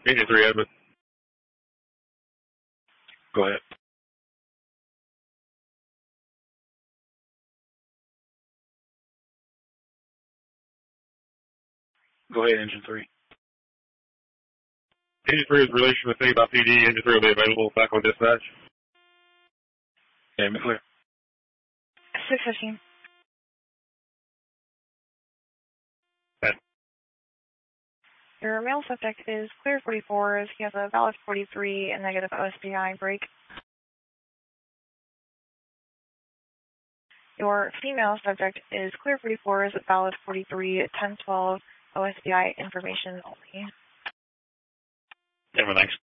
Engine 3, admin. Go ahead. Go ahead, Engine 3. Engine 3 is in relation to St. PD. Engine 3 will be available back on dispatch. Admin clear. 615. Your male subject is clear 44s. He has a valid 43 and negative OSBI break. Your female subject is clear 44s, valid 43, 1012 OSBI information only. Thanks.